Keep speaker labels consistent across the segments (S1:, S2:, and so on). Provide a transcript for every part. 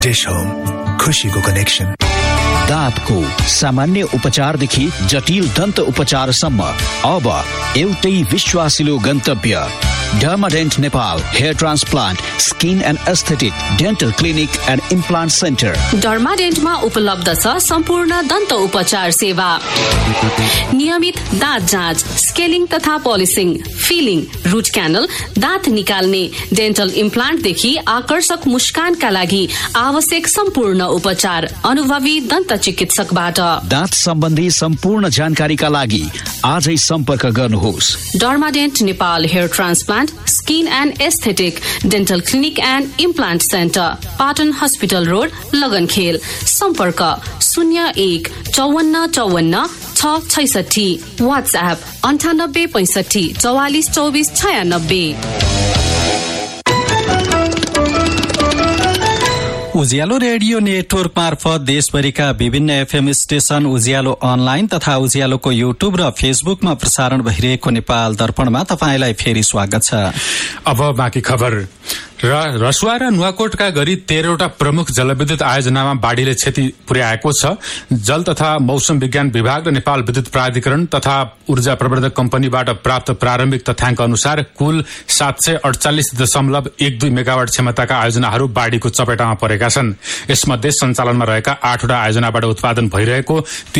S1: Dish home खुशीको connection.
S2: दाँतको सामान्य उपचारदेखि जटिल दन्त उपचारसम्म अब एउटै विश्वासिलो गन्तव्य डर्माडेन्ट Nepal hair transplant skin and aesthetic dental clinic and implant centre.
S3: डर्माडेन्टमा उपलब्ध छ सम्पूर्ण दन्त उपचार सेवा, नियमित दाँत जाँच, स्केलिङ तथा पोलिसिङ, फिलिङ, रुट क्यानल, दाँत निकाल्ने, डेन्टल इम्प्लान्टदेखि आकर्षक मुस्कानका लागि आवश्यक सम्पूर्ण उपचार अनुभवी दन्त चिकित्सकबाट।
S2: दाँत सम्बन्धी सम्पूर्ण जानकारीका लागि आजै सम्पर्क गर्नुहोस्।
S3: डर्माडेन्ट Nepal hair transplant skin and aesthetic dental clinic and implant centre, Patan hospital road, लगनखेल। सम्पर्क 01 54 54 666, वाट्सएप 98 65 44 24 96।
S4: उज्यालो रेडियो नेटवर्क मार्फत देशभरिका विभिन्न एफएम स्टेशन, उज्यालो अनलाइन तथा उज्यालोको युट्युब र फेसबुकमा प्रसारण भइरहेको नेपाल दर्पणमा तपाईलाई फेरि स्वागत छ।
S5: अब बाँकी खबर। रसुवा र नुवाकोटका गरी 13वटा प्रमुख जलविद्युत आयोजनामा बाढ़ीले क्षति पुर्याएको छ। जल तथा मौसम विज्ञान विभाग र नेपाल विद्युत प्राधिकरण तथा ऊर्जा प्रवर्धक कम्पनीबाट प्राप्त प्रारम्भिक तथ्याङ्क अनुसार कुल 748.12 मेगावाट क्षमताका आयोजनाहरू बाढ़ीको चपेटामा परेका छन्। यसमध्ये सञ्चालनमा रहेका 8वटा आयोजनाबाट उत्पादन भइरहेको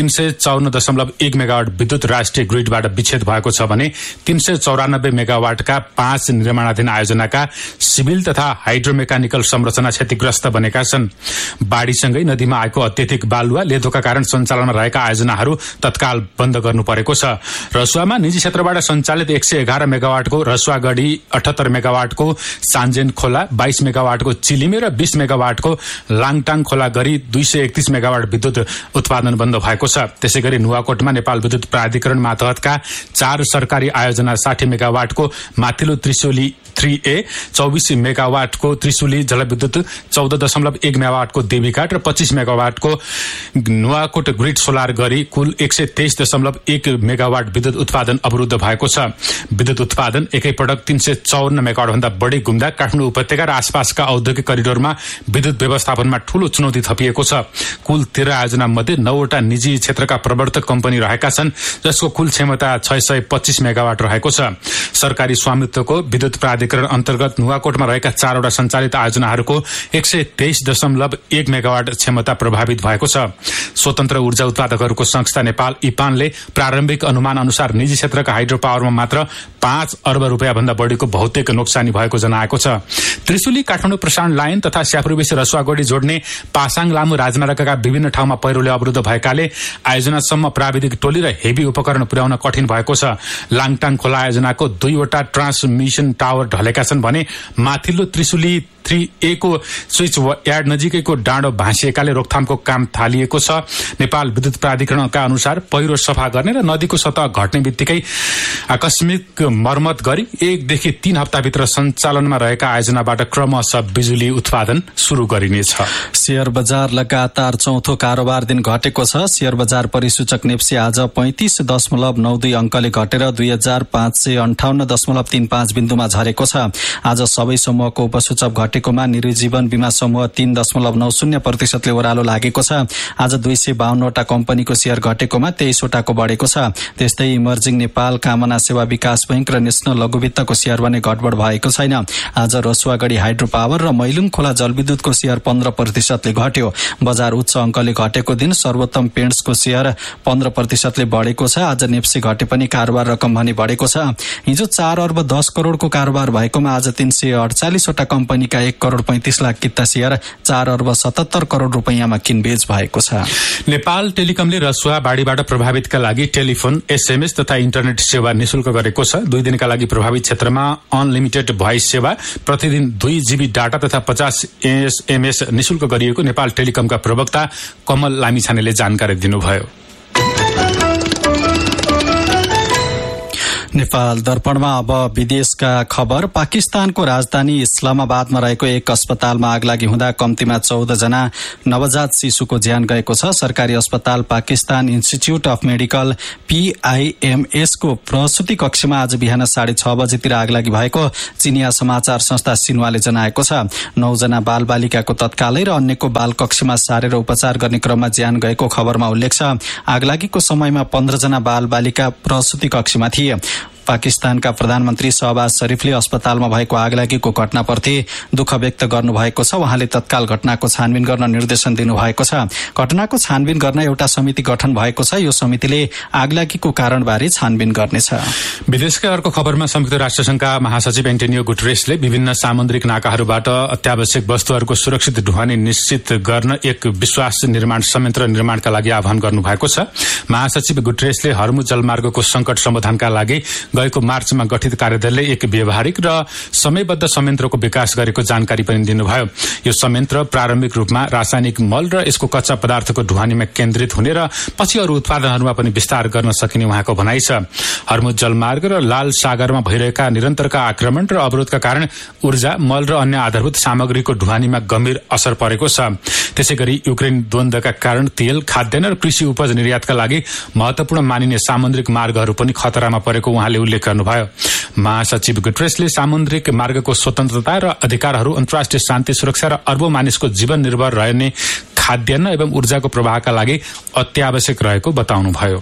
S5: 354.1 मेगावाट विद्युत राष्ट्रिय ग्रिडबाट विच्छेद भएको छ भने 394 मेगावाटका 5 निर्माणाधीन आयोजनाका सिभिल तथा हाइड्रोमेकानिकल संरचना क्षतिग्रस्त बनेका छन्। बाढ़ीसँगै नदीमा आएको अत्यधिक बालुवा लेदोका कारण सञ्चालनमा रहेका आयोजनाहरू तत्काल बन्द गर्नु परेको छ। रसुवामा निजी क्षेत्रबाट सञ्चालित 111 मेगावाटको रसुवागढी, 78 मेगावाटको सान्जेन खोला, 22 मेगावाटको चिलिमे र 20 मेगावाटको लाङटाङ खोला गरी 231 मेगावाट विद्युत उत्पादन बन्द भएको छ। त्यसैगरी नुवाकोटमा नेपाल विद्युत प्राधिकरण मातहतका 4 सरकारी आयोजना 60 मेगावाटको माथिल्लो त्रिशुली 3A, 24 मेगावाटको त्रिशुली जलविद्युत, 14.1 मेगावाटको देवीघाट र 25 मेगावाटको नुवाकोट ग्रिड सोलर गरी कुल 123.1 मेगावाट विद्युत उत्पादन अवरुद्ध भएको छ। विद्युत उत्पादन एकैपटक 354 मेगावाट भन्दा बढी घुम्दा काठमाडौँ उपत्यका र आसपासका औद्योगिक करिडोरमा विद्युत व्यवस्थापनमा ठूलो चुनौती थपिएको छ। कुल 13 आयोजना मध्ये 9वटा निजी क्षेत्रका प्रवर्तक कम्पनी रहेका छन्, जसको कुल क्षमता 625 मेगावाट रहेको छ। सरकारी स्वामित्वको विद्युत प्राधिकरण अन्तर्गत नुवाकोटमा रहेका 4वटा सञ्चालित आयोजनाहरूको 123.1 मेगावाट क्षमता प्रभावित भएको छ। स्वतन्त्र ऊर्जा उत्पादकहरूको संस्था नेपाल इपानले प्रारम्भिक अनुमान अनुसार निजी क्षेत्रका हाइड्रो पावरमा मात्र 5 अर्ब रुपियाँ भन्दा बढीको भौतिक नोक्सानी भएको जनाएको छ। त्रिशुली काठमाडौँ प्रसारण लाइन तथा स्यापुरबेसी रसुवागढी जोड्ने पासाङ लामो राजमार्गका विभिन्न ठाउँमा पहिरोले अवरुद्ध भएकाले आयोजनासम्म प्राविधिक टोली र हेभी उपकरण पुर्याउन कठिन भएको छ। लाङटाङ खोला आयोजनाको 2वटा ट्रान्समिसन टावर ढलेका छन् भने माथिल्लो त्रिशुली 3A को स्विच यार्ड नजिकैको डाँडो भाँसिएकाले रोकथामको काम थालिएको छ। नेपाल विद्युत प्राधिकरणका अनुसार पहिरो सफा गर्ने र नदीको सतह घट्ने बित्तिकै आकस्मिक मर्मत गरी 1 देखि 3 हप्ताभित्र सञ्चालनमा रहेका आयोजनाबाट क्रमशः बिजुली उत्पादन शुरू गरिनेछ।
S4: शेयर बजार लगातार चौथो कारोबार दिन घटेको छ। शेयर बजार परिसूचक नेप्सी आज 35.92 अंकले घटेर 2558.35 बिन्दुमा झरेको छ। आज सबै समूहको उपसूचक घटेकोमा निजीवन बीमा समूह 3.90% ओह्रालो लागेको छ। आज 252वटा कम्पनीको शेयर घटेकोमा 23वटाको बढेको छ। त्यस्तै इमर्जिङ नेपाल, कामना सेवा विकास बैंक र नेशनल लघुवित्तको शेयर भने घटबढ भएको छैन। आज रसुवागढी हाइड्रो पावर र मैलुङ खोला जलविद्युतको शेयर 15%ले घट्यो। बजार उच्च अंकले घटेको दिन सर्वोत्तम पेन्ट्सको शेयर 15%ले बढेको छ। आज नेप्सी घटे पनि कारोबार रकम भने बढेको छ। हिजो 4 अर्ब 10 करोड़को कारोबार भएकोमा आज 348वटा कम्पनीका 1 करोड़ 35 लाख किता शेयर 4 अर्ब 77 करोड़ रुपैयाँमा किनबेच भएको छ।
S5: नेपाल टेलिकमले रसुवा बाढीबाट प्रभावितका लागि टेलिफोन, एसएमएस तथा इन्टरनेट सेवा निशुल्क गरेको छ। 2 दिनका लागि प्रभावित क्षेत्रमा अनलिमिटेड भोइस सेवा, प्रतिदिन 2 GB डाटा तथा 50 एसएमएस निशुल्क गरिएको नेपाल टेलिकमका प्रवक्ता कमल लामिछानेले जानकारी दिनुभयो।
S4: नेपाल दर्पणमा अब विदेशका खबर। पाकिस्तानको राजधानी इस्लामाबादमा रहेको एक अस्पतालमा आगलागी हुँदा कम्तीमा 14 जना नवजात शिशुको ज्यान गएको छ। सरकारी अस्पताल Pakistan institute of medical PIMS को प्रसुति कक्षमा आज बिहान 6:30 बजेतिर आगलागी भएको चिनिया समाचार संस्था सिन्वाले जनाएको छ। 9 जना बाल बालिकाको तत्कालै र अन्यको बाल कक्षमा सारेर उपचार गर्ने क्रममा ज्यान गएको खबरमा उल्लेख छ। आगलागीको समयमा 15 जना बाल बालिका प्रसुति कक्षमा थिए। पाकिस्तानका प्रधानमन्त्री शहबाज शरीफले अस्पतालमा भएको आगलागीको घटनाप्रति दुःख व्यक्त गर्नुभएको छ। उहाँले तत्काल घटनाको छानबिन गर्न निर्देशन दिनुभएको छ। घटनाको छानबिन गर्न एउटा समिति गठन भएको छ। यो समितिले आगलागीको कारणबारे छानबिन गर्नेछ।
S5: विदेशका अर्को खबरमा संयुक्त राष्ट्रसंघका महासचिव एन्टोनियो गुटेरेसले विभिन्न सामुद्रिक नाकाहरूबाट अत्यावश्यक वस्तुहरूको सुरक्षित ढुवानी निश्चित गर्न एक विश्वास निर्माण संयन्त्र निर्माणका लागि आह्वान गर्नुभएको छ। महासचिव गुटेरेसले हर्मुज जलमार्गको संकट समाधानका लागि गएको मार्चमा गठित कार्यदलले एक व्यावहारिक र समयबद्ध संयन्त्रको विकास गरेको जानकारी पनि दिनुभयो। यो संयन्त्र प्रारम्भिक रूपमा रासायनिक मल र यसको कच्चा पदार्थको ढुवानीमा केन्द्रित हुने र पछि अरू उत्पादनहरूमा पनि विस्तार गर्न सकिने उहाँको भनाइ छ। हर्मुज जलमार्ग र लाल सागरमा भइरहेका निरन्तरका आक्रमण र अवरोधका कारण ऊर्जा, मल र अन्य आधारभूत सामग्रीको ढुवानीमा गम्भीर असर परेको छ। त्यसैगरी युक्रेन द्वन्द्वका कारण तेल, खाद्यान्न र कृषि उपज निर्यातका लागि महत्वपूर्ण मानिने सामुद्रिक मार्गहरू पनि खतरामा परेको उहाँले उल्लेख गर्नुभयो। महासचिव गुटेरेसले सामुद्रिक मार्गको स्वतन्त्रता र अधिकारहरू, अन्तर्राष्ट्रिय शान्ति, सुरक्षा र अर्बौं मानिसको जीवन निर्भर रहने खाद्यान्न एवं ऊर्जाको प्रवाहका लागि अत्यावश्यक रहेको बताउनुभयो।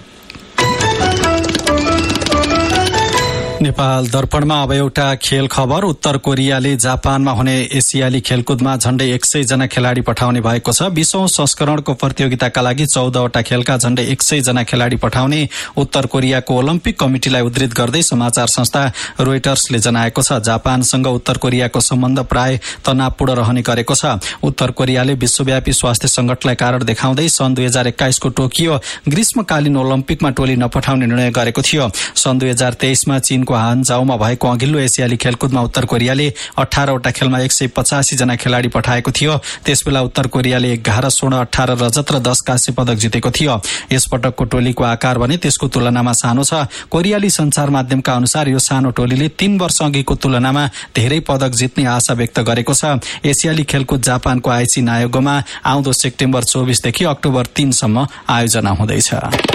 S4: नेपाल दर्पणमा अब एउटा खेल खबर। उत्तर कोरियाले जापानमा हुने एसियाली खेलकुदमा झण्डै 100 जना खेलाड़ी पठाउने भएको छ। 20औं संस्करणको प्रतियोगिताका लागि 14 वटा खेलका झण्डै 100 जना खेलाड़ी पठाउने उत्तर कोरियाको ओलम्पिक कमिटिलाई उद्धृत गर्दै समाचार संस्था रोइटर्सले जनाएको छ। जापानसँग उत्तर कोरियाको सम्बन्ध प्राय तनावपूर्ण रहने गरेको छ। उत्तर कोरियाले विश्वव्यापी स्वास्थ्य संकटलाई कारण देखाउँदै सन् 2021 को टोकियो ग्रीष्मकालीन ओलम्पिकमा टोली नपठाउने निर्णय गरेको थियो। सन् 2023 मा चीनको हानजाउमा भएको अघिल्लो एसियाली खेलकुदमा उत्तर कोरियाले 18 वटा खेलमा 185 जना खेलाड़ी पठाएको थियो। त्यसबेला उत्तर कोरियाले 11 स्वर्ण, 18 रजत र 10 काँस्य पदक जितेको थियो। यसपटकको टोलीको आकार भने त्यसको तुलनामा सानो छ। कोरियाली संचार माध्यमका अनुसार यो सानो टोलीले 3 वर्ष अघिको तुलनामा धेरै पदक जित्ने आशा व्यक्त गरेको छ। एसियाली खेलकुद जापानको आइची नायोगोमा आउँदो सेप्टेम्बर 24 देखि अक्टोबर 3 सम्म आयोजना हुँदैछ।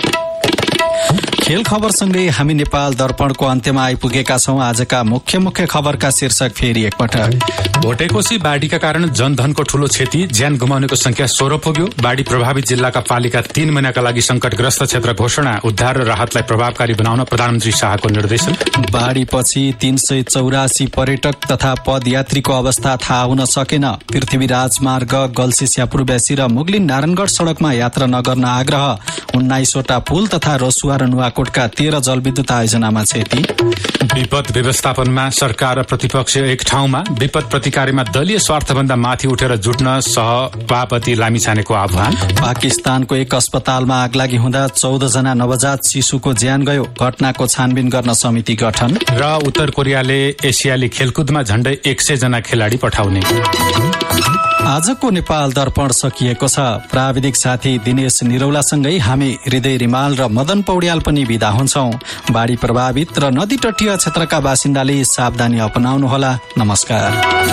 S4: खेल खबरसँगै हामी नेपाल दर्पणको अन्त्यमा आइपुगेका छौं। आजका मुख्य खबरका शीर्षक फेरि एकपटक।
S5: भोटेकोशी बाढ़ीका कारण जनधनको ठूलो क्षति, ज्यान गुमाउनेको संख्या 16 पुग्यो। बाढ़ी प्रभावित जिल्लाका पालिका 3 महिनाका लागि संकटग्रस्त क्षेत्र घोषणा, उद्धार र राहतलाई प्रभावकारी बनाउन प्रधानमन्त्री शाहको निर्देशन।
S4: बाढ़ीपछि 384 पर्यटक तथा पदयात्रीको अवस्था थाहा हुन सकेन। पृथ्वी राजमार्ग गल्सी स्यापुरब्यासी र मुगलिन नारायणगढ़ सड़कमा यात्रा नगर्न आग्रह। 19 वटा पुल तथा रसुवा र नुवाकोटका 13 जलविद्युत आयोजनामा क्षति।
S5: विपद व्यवस्थापनमा सरकार र प्रतिपक्ष एक ठाउँमा, विपद प्रतिकारमा दलीय स्वार्थभन्दा माथि उठेर जुट्न सभापति लामिछानेको आह्वान।
S4: पाकिस्तानको एक अस्पतालमा आगलागी हुँदा 14 जना नवजात शिशुको ज्यान गयो। घटनाको छानबिन गर्न समिति गठन।
S5: र उत्तर कोरियाले एसियाली खेलकुदमा झण्डै 100 जना खेलाडी पठाउने।
S4: आजको नेपाल दर्पण सकिएको छ। प्राविधिक साथी दिनेश निरौलासँगै हामी हृदय रिमाल र मदन पौड्याल पनि बिदा हुन्छौं। बाढ़ी प्रभावित र नदी तटीय क्षेत्रका बासिन्दाले सावधानी अपनाउनुहोला। नमस्कार।